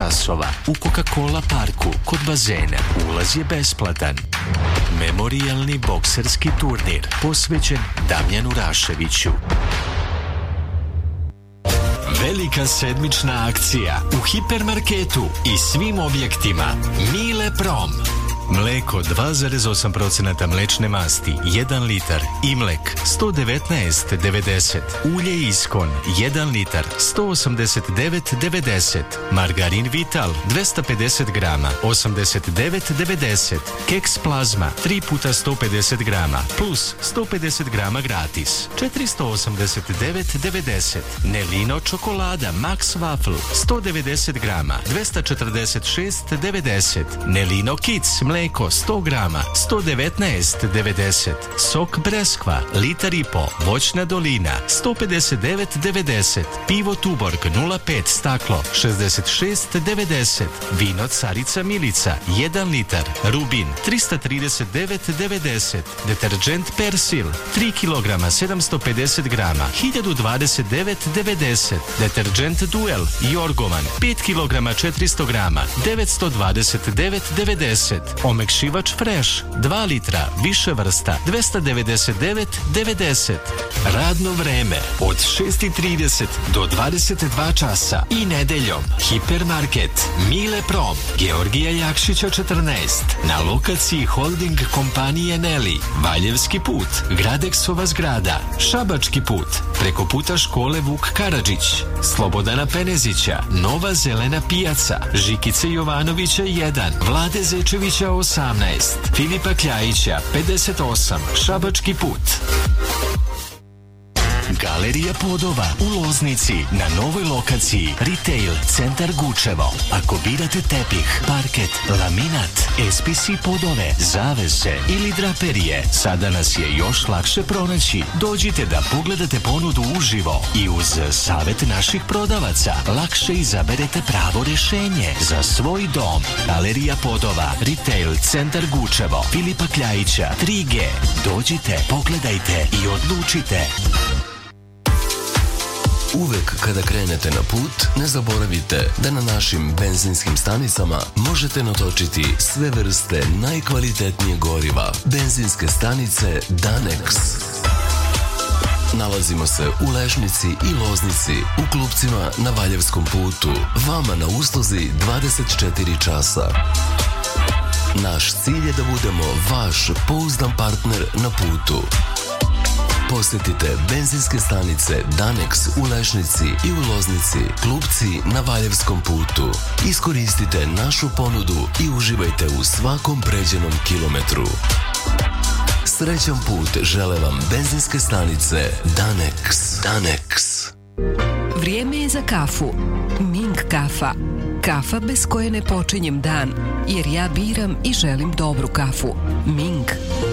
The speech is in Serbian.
časova u Coca-Cola parku kod bazena. Ulaz je besplatan. Memorijalni bokserski turnir posvećen Damjanu Raševiću. Velika sedmična akcija u hipermarketu i svim objektima. Mile Prom. Mleko 2,8% mlečne masti 1 litar, Imlek 119,90, ulje Iskon 1 litar 189,90, margarin Vital 250 grama 89,90, keks plazma 3 puta 150 grama plus 150 grama gratis 489,90, Nelino čokolada Max Waffle 190 grama 246,90, Nelino Kids mleko 100 grama 119,90, sok Breskva litar i po, voćna dolina 159,90, pivo Tuborg 0,5 staklo 66,90, vino Carica Milica 1 litar, Rubin 339,90, deterđent Persil 3 kg 750 grama 1029,90, deterđent Duel Jorgovan 5 kg 400 grama 929,90, omekšivač Fresh 2 litra više vrsta 299,90. Radno vreme od 6:30 do 22 časa i nedeljom. Hipermarket Mile Prom, Georgija Jakšića 14, na lokaciji holding kompanije Neli, Valjevski put, Gradeksova zgrada, Šabački put, preko puta škole Vuk Karadžić, Slobodana Penezića, Nova zelena pijaca, Žikice Jovanovića 1, Vlade Zečevića 18, Filipa Kljajića 58, Šabački put. Galerija Podova u Loznici na novoj lokaciji Retail Centar Gučevo. Ako birate tepih, parket, laminat, SPC podove, zavese ili draperije, sada nas je još lakše pronaći. Dođite da pogledate ponudu uživo i uz savjet naših prodavaca lakše izaberete pravo rešenje za svoj dom. Galerija Podova, Retail Centar Gučevo, Filipa Kljajića 3G. Dođite, pogledajte i odlučite. Uvek kada krenete na put, ne zaboravite da na našim benzinskim stanicama možete natočiti sve vrste najkvalitetnije goriva. Benzinske stanice Danex. Nalazimo se u Lešnici i Loznici, u Klupcima na Valjevskom putu, vama na usluzi 24 časa. Naš cilj je da budemo vaš pouzdan partner na putu. Posjetite benzinske stanice Danex u Lešnici i u Loznici, Klupci na Valjevskom putu. Iskoristite našu ponudu i uživajte u svakom pređenom kilometru. Srećan put žele vam benzinske stanice Danex. Vrijeme je za kafu. Ming kafa. Kafa bez koje ne počinjem dan, jer ja biram i želim dobru kafu. Ming.